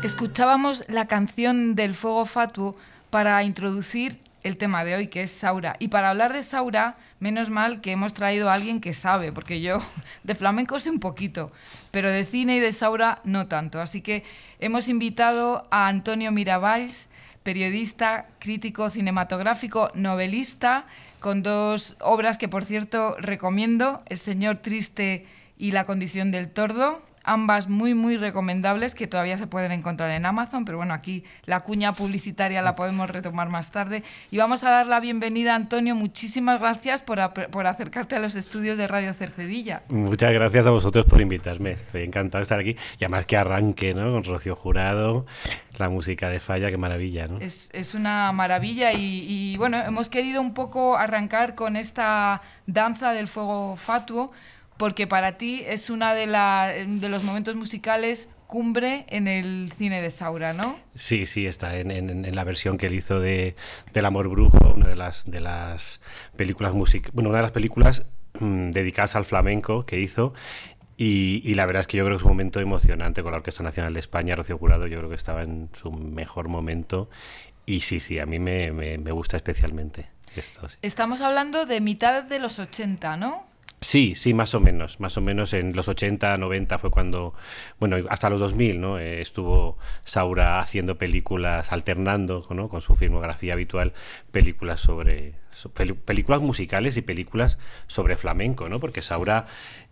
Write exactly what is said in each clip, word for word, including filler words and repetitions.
Escuchábamos la canción del fuego fatuo para introducir el tema de hoy, que es Saura. Y para hablar de Saura, menos mal que hemos traído a alguien que sabe, porque yo de flamenco sé un poquito, pero de cine y de Saura no tanto. Así que hemos invitado a Antonio Miravalls, periodista, crítico cinematográfico, novelista, con dos obras que, por cierto, recomiendo, El Señor Triste y La Condición del Tordo. Ambas muy, muy recomendables, que todavía se pueden encontrar en Amazon, pero bueno, aquí la cuña publicitaria la podemos retomar más tarde. Y vamos a dar la bienvenida a Antonio. Muchísimas gracias por, por acercarte a los estudios de Radio Cercedilla. Muchas gracias a vosotros por invitarme. Estoy encantado de estar aquí. Y además que arranque, ¿no? Con Rocío Jurado, la música de Falla, qué maravilla, ¿no? Es, es una maravilla y, y bueno, hemos querido un poco arrancar con esta danza del fuego fatuo, porque para ti es uno de, la, de los momentos musicales cumbre en el cine de Saura, ¿no? Sí, sí, está en, en, en la versión que él hizo de del Amor Brujo, una de las de las películas music, bueno, una de las películas mmm, dedicadas al flamenco que hizo. Y, y la verdad es que yo creo que es un momento emocionante con la Orquesta Nacional de España. Rocío Jurado yo creo que estaba en su mejor momento. Y sí, sí, a mí me, me, me gusta especialmente esto. Sí. Estamos hablando de mitad de los ochenta, ¿no? Sí, sí, más o menos, más o menos en los ochenta, noventa fue cuando, bueno, hasta los dos mil, ¿no? Eh, estuvo Saura haciendo películas, alternando, ¿no? Con su filmografía habitual, películas sobre, sobre, películas musicales y películas sobre flamenco, ¿no? Porque Saura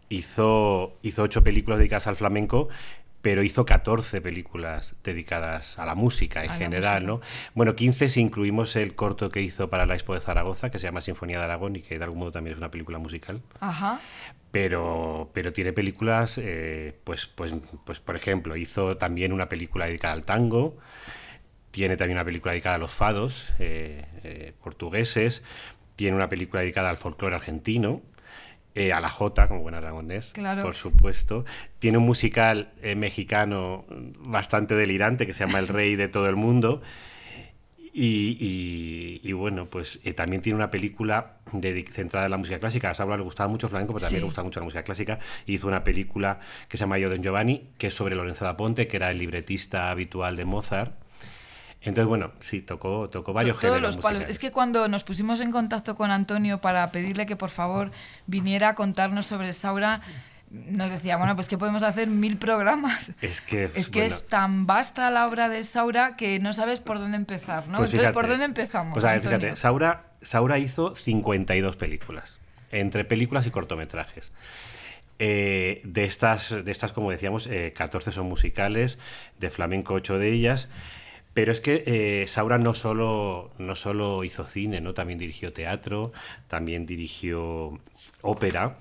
hizo, hizo ocho películas dedicadas al flamenco, pero hizo catorce películas dedicadas a la música en a general, ¿no? Bueno, quince si incluimos el corto que hizo para la Expo de Zaragoza, que se llama Sinfonía de Aragón y que de algún modo también es una película musical. Ajá. Pero, pero tiene películas, eh, pues, pues, pues por ejemplo, hizo también una película dedicada al tango, tiene también una película dedicada a los fados eh, eh, portugueses, tiene una película dedicada al folclore argentino, Eh, a la Jota, como buen aragonés, claro. Por supuesto. Tiene un musical eh, mexicano bastante delirante que se llama El Rey de Todo el Mundo. Y, y, y bueno, pues eh, también tiene una película de, centrada en la música clásica. A Saura le gustaba mucho el flamenco, pero también sí. le gustaba mucho la música clásica. Y hizo una película que se llama Io Don Giovanni, que es sobre Lorenzo da Ponte, que era el libretista habitual de Mozart. Entonces, bueno, sí, tocó, tocó varios Todos géneros los palos. Es que cuando nos pusimos en contacto con Antonio para pedirle que por favor viniera a contarnos sobre Saura, nos decía, bueno, pues que podemos hacer mil programas. Es que, es, que bueno, es tan vasta la obra de Saura que no sabes por dónde empezar, ¿no? Pues Entonces, fíjate, ¿por dónde empezamos? Pues a ver, Antonio? fíjate, Saura, Saura hizo cincuenta y dos películas, entre películas y cortometrajes. Eh, de estas, de estas, como decíamos, eh, catorce son musicales, de flamenco ocho de ellas. Pero es que eh, Saura no solo, no solo hizo cine, ¿no? También dirigió teatro, también dirigió ópera,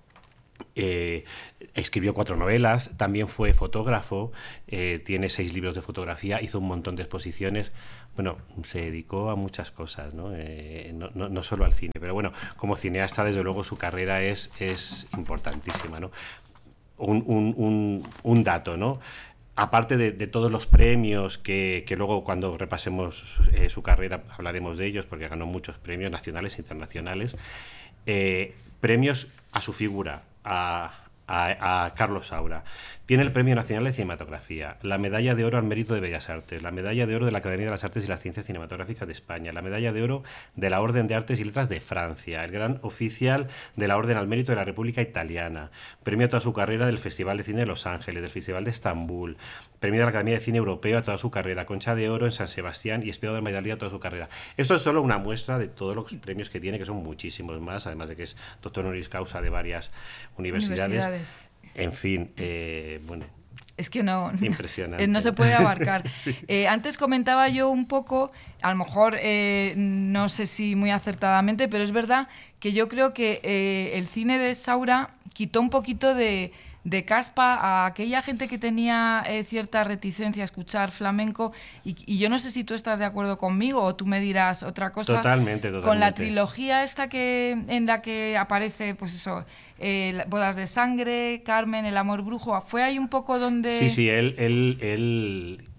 eh, escribió cuatro novelas, también fue fotógrafo, eh, tiene seis libros de fotografía, hizo un montón de exposiciones. Bueno, se dedicó a muchas cosas, ¿no? Eh, no, no, no solo al cine, pero bueno, como cineasta, desde luego, su carrera es, es importantísima, ¿no? Un, un, un, un dato, ¿no? Aparte de, de todos los premios que, que luego cuando repasemos eh, su carrera hablaremos de ellos, porque ganó muchos premios nacionales e internacionales, eh, premios a su figura, a, a, a Carlos Saura. Tiene el Premio Nacional de Cinematografía, la Medalla de Oro al Mérito de Bellas Artes, la Medalla de Oro de la Academia de las Artes y las Ciencias Cinematográficas de España, la Medalla de Oro de la Orden de Artes y Letras de Francia, el Gran Oficial de la Orden al Mérito de la República Italiana, premio a toda su carrera del Festival de Cine de Los Ángeles, del Festival de Estambul, premio de la Academia de Cine Europeo a toda su carrera, Concha de Oro en San Sebastián y Espejo de Maydalía a toda su carrera. Esto es solo una muestra de todos los premios que tiene, que son muchísimos más, además de que es doctor honoris causa de varias universidades. universidades. En fin, eh, bueno... Es que no, impresionante. no, no se puede abarcar. Sí. Eh, antes comentaba yo un poco, a lo mejor eh, no sé si muy acertadamente, pero es verdad que yo creo que eh, el cine de Saura quitó un poquito de, de caspa a aquella gente que tenía eh, cierta reticencia a escuchar flamenco y, y yo no sé si tú estás de acuerdo conmigo o tú me dirás otra cosa. Totalmente, totalmente. Con la trilogía esta que en la que aparece, pues eso... Eh, Bodas de Sangre, Carmen, El Amor Brujo, ¿fue ahí un poco donde...? Sí, sí, él, él, él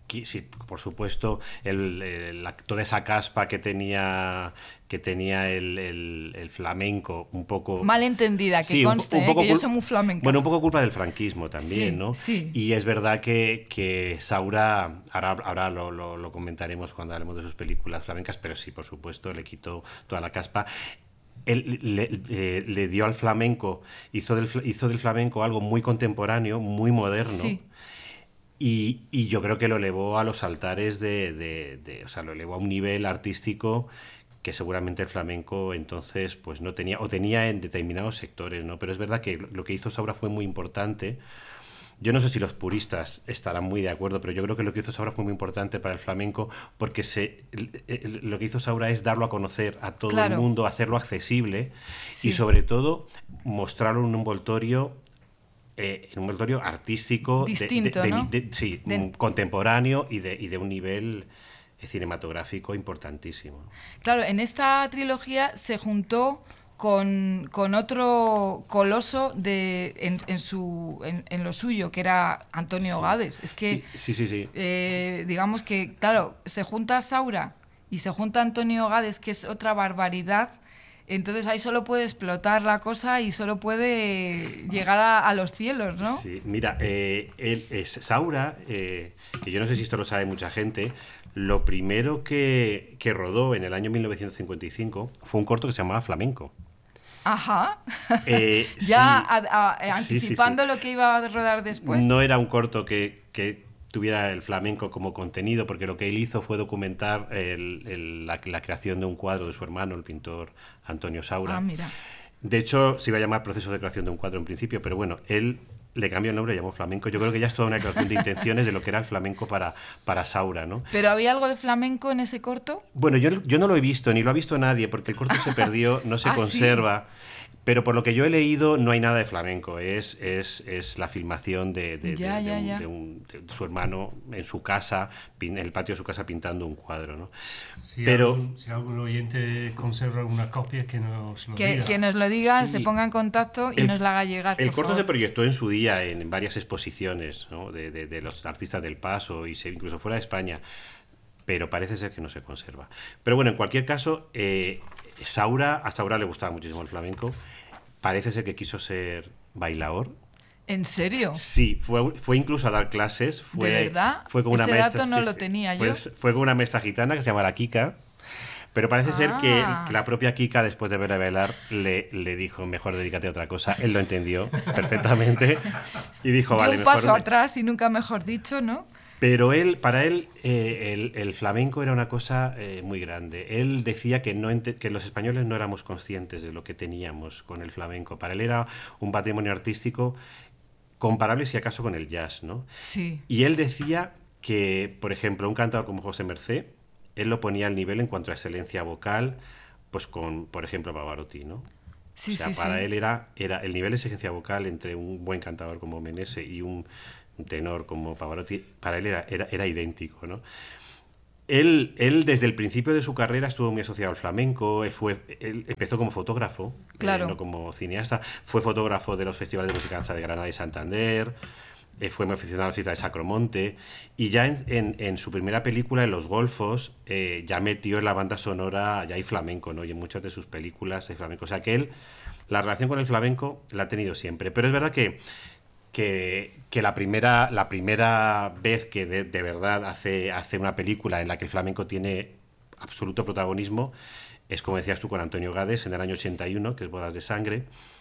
Sí, por supuesto, el, el, la, toda esa caspa que tenía que tenía el, el, el flamenco, un poco... Mal entendida, que sí, conste, un, un poco eh, que yo soy muy flamenca. Bueno, un poco culpa del franquismo también, sí, ¿no? Sí. Y es verdad que, que Saura, ahora, ahora lo, lo, lo comentaremos cuando hablemos de sus películas flamencas, pero sí, por supuesto, le quitó toda la caspa. Él le, le, le dio al flamenco, hizo del, hizo del flamenco algo muy contemporáneo, muy moderno. Sí. Y, y yo creo que lo elevó a los altares de, de, de, o sea, lo elevó a un nivel artístico que seguramente el flamenco entonces pues no tenía, o tenía en determinados sectores, ¿no? Pero es verdad que lo que hizo Saura fue muy importante. Yo no sé si los puristas estarán muy de acuerdo, pero yo creo que lo que hizo Saura fue muy importante para el flamenco, porque se, lo que hizo Saura es darlo a conocer a todo claro. el mundo, hacerlo accesible sí. y sobre todo mostrarlo en un envoltorio Eh, en un envoltorio artístico distinto, de, de, ¿no? de, de, sí, de... contemporáneo y de, y de un nivel cinematográfico importantísimo. Claro, en esta trilogía se juntó con, con otro coloso de, en, en, su, en, en lo suyo, que era Antonio sí. Gades. Es que, sí, sí, sí, sí. Eh, digamos que, claro, se junta Saura y se junta Antonio Gades, que es otra barbaridad. Entonces ahí solo puede explotar la cosa y solo puede llegar a, a los cielos, ¿no? Sí, mira, eh, él, es Saura, eh, que yo no sé si esto lo sabe mucha gente, lo primero que, que rodó en el año mil novecientos cincuenta y cinco fue un corto que se llamaba Flamenco. Ajá. Eh, ya sí, a, a, anticipando sí, sí, sí. lo que iba a rodar después. No era un corto que... que tuviera el flamenco como contenido, porque lo que él hizo fue documentar el, el, la, la creación de un cuadro de su hermano, el pintor Antonio Saura. Ah, mira. De hecho, se iba a llamar Proceso de creación de un cuadro en principio, pero bueno, él le cambió el nombre y llamó flamenco. Yo creo que ya es toda una declaración de intenciones de lo que era el flamenco para, para Saura, ¿no? ¿Pero había algo de flamenco en ese corto? Bueno, yo, yo no lo he visto, ni lo ha visto nadie, porque el corto se perdió, no se ah, conserva. ¿sí? Pero por lo que yo he leído, no hay nada de flamenco. Es, es, es la filmación de, de, ya, de, ya, de, un, ya. de, un, de su hermano en su casa, en el patio de su casa, pintando un cuadro, ¿no? Si, Pero, algún, si algún oyente conserva una copia, que nos lo que, diga. Que nos lo diga, sí. se ponga en contacto y el, nos la haga llegar. El por corto favor. se proyectó en su día en, en varias exposiciones, ¿no? de, de, de los artistas del Paso y se, incluso fuera de España. Pero parece ser que no se conserva. Pero bueno, en cualquier caso, eh, Saura, a Saura le gustaba muchísimo el flamenco. Parece ser que quiso ser bailaor. ¿En serio? Sí, fue, fue incluso a dar clases. Fue, ¿De verdad? Fue con una Ese maestra, dato no sí, lo tenía fue, yo. Fue con una maestra gitana que se llama la Kika. Pero parece ah. ser que, que la propia Kika, después de verla bailar, le, le dijo, mejor dedícate a otra cosa. Él lo entendió perfectamente y dijo, Dio vale, un mejor paso me... atrás y nunca mejor dicho, ¿no? Pero él, para él, eh, el, el flamenco era una cosa eh, muy grande. Él decía que, no que los españoles no éramos conscientes de lo que teníamos con el flamenco. Para él era un patrimonio artístico comparable, si acaso, con el jazz, ¿no? Sí. Y él decía que, por ejemplo, un cantador como José Mercé, él lo ponía al nivel en cuanto a excelencia vocal, pues con, por ejemplo, Pavarotti, ¿no? Sí, o sea, sí, para sí. él era, era el nivel de exigencia vocal entre un buen cantador como Menese y un tenor como Pavarotti, para él era, era, era idéntico, ¿no? Él, él, desde el principio de su carrera, estuvo muy asociado al flamenco. Él, fue, él empezó como fotógrafo, claro. eh, no como cineasta. Fue fotógrafo de los festivales de música danza de Granada y Santander. Eh, fue muy aficionado a la fiesta de Sacromonte. Y ya en, en, en su primera película, en Los Golfos, eh, ya metió en la banda sonora, ya hay flamenco, ¿no? Y en muchas de sus películas hay flamenco. O sea que él, la relación con el flamenco la ha tenido siempre. Pero es verdad que Que, que la primera la primera vez que de, de verdad hace, hace una película en la que el flamenco tiene absoluto protagonismo es, como decías tú, con Antonio Gades en el año ochenta y uno, que es Bodas de Sangre.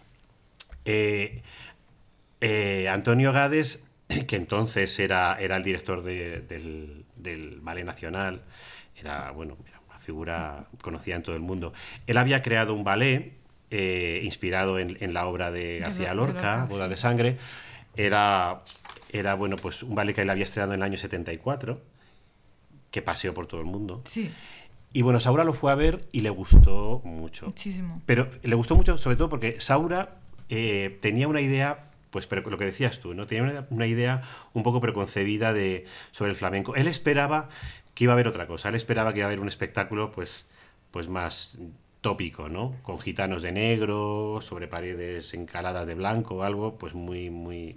Eh, eh, Antonio Gades, que entonces era, era el director de, del, del Ballet Nacional, era, bueno, era una figura conocida en todo el mundo. Él había creado un ballet eh, inspirado en, en la obra de García Lorca, de Lorca Bodas sí. de Sangre. Era, era bueno, pues un ballet que él había estrenado en el año setenta y cuatro, que paseó por todo el mundo. Sí. Y bueno, Saura lo fue a ver y le gustó mucho. Muchísimo. Pero le gustó mucho sobre todo porque Saura eh, tenía una idea, pues pero lo que decías tú, ¿no? Tenía una, una idea un poco preconcebida de, sobre el flamenco. Él esperaba que iba a haber otra cosa. Él esperaba que iba a haber un espectáculo pues, pues más tópico, ¿no? Con gitanos de negro, sobre paredes encaladas de blanco, algo pues muy, muy,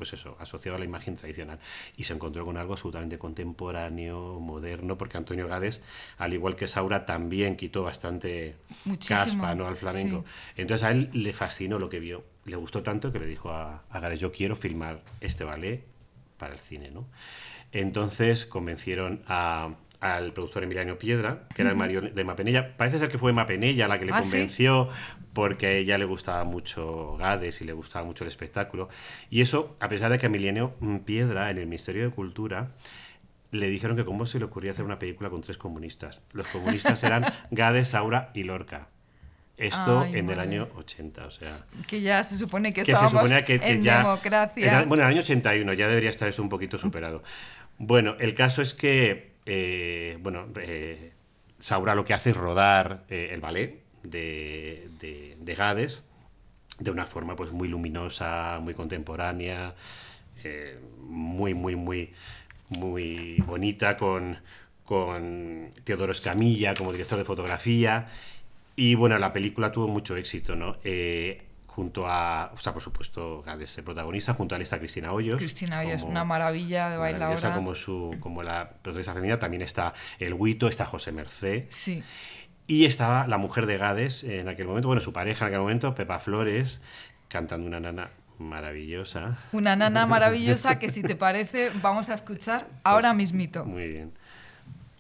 pues eso, asociado a la imagen tradicional. Y se encontró con algo absolutamente contemporáneo, moderno, porque Antonio Gades, al igual que Saura, también quitó bastante Muchísimo. caspa, ¿no?, al flamenco. Sí. Entonces a él le fascinó lo que vio. Le gustó tanto que le dijo a, a Gades, yo quiero filmar este ballet para el cine, ¿no? Entonces convencieron a, al productor Emiliano Piedra, que era el marido de Emma Penella. Parece ser que fue Emma Penella la que le ¿Ah, convenció, sí? Porque a ella le gustaba mucho Gades y le gustaba mucho el espectáculo. Y eso, a pesar de que a Emiliano Piedra, en el Ministerio de Cultura, le dijeron que cómo se le ocurría hacer una película con tres comunistas. Los comunistas eran Gades, Saura y Lorca. Esto Ay, en madre. el año ochenta, o sea... Que ya se supone que, que estábamos se que, que en ya democracia. Era, bueno, en el año ochenta y uno, ya debería estar eso un poquito superado. Bueno, el caso es que, eh, bueno, eh, Saura lo que hace es rodar eh, el ballet de, de, de Gades de una forma pues muy luminosa, muy contemporánea, eh, muy, muy, muy, muy bonita, con, con Teodoro Escamilla como director de fotografía. Y bueno, la película tuvo mucho éxito, ¿no? Eh, junto a, o sea, por supuesto, Gades el protagonista, junto a él está Cristina Hoyos. Cristina Hoyos, una maravilla de bailadora. Como, su, como la protagonista femenina, también está el Huito, está José Mercé. Sí. Y estaba la mujer de Gades en aquel momento, bueno, su pareja en aquel momento, Pepa Flores, cantando una nana maravillosa. Una nana maravillosa que, si te parece, vamos a escuchar ahora pues, mismito. Muy bien.